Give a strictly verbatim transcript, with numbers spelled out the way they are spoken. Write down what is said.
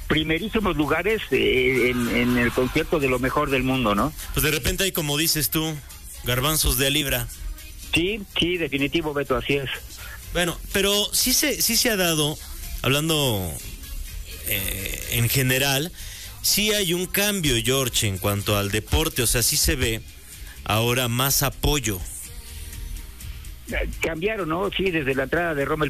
primerísimos lugares eh, en, en el concierto de lo mejor del mundo, ¿no? Pues de repente hay, como dices tú, garbanzos de a libra. Sí, sí, definitivo, Beto, así es. Bueno, pero sí se, sí se ha dado, hablando eh, en general, sí hay un cambio, George, en cuanto al deporte, o sea, sí se ve ahora más apoyo. Cambiaron, ¿no? Sí, desde la entrada de Rommel